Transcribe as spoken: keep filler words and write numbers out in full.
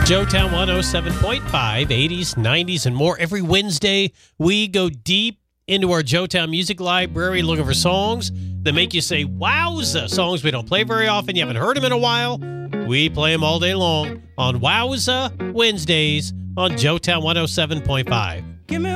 Joetown one oh seven point five, eighties, nineties, and more. Every Wednesday, we go deep into our Joetown Music Library looking for songs that make you say, wowza, songs we don't play very often. You haven't heard them in a while. We play them all day long on Wowza Wednesdays on Joetown one oh seven point five. Give me